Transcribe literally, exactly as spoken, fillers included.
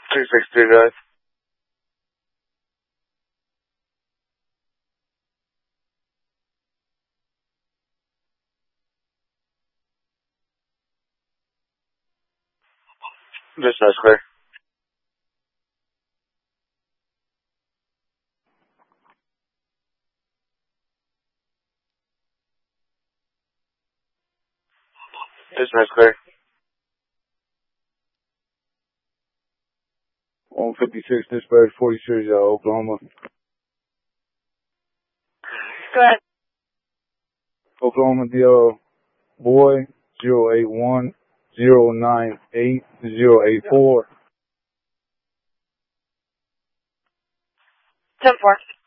two six three, guys. Dispatch clear. Dispatch clear. one fifty-six, dispatch forty-six, uh, Oklahoma. Go ahead. Oklahoma, the uh, boy, zero eight one, zero nine eight, zero eight four. ten four.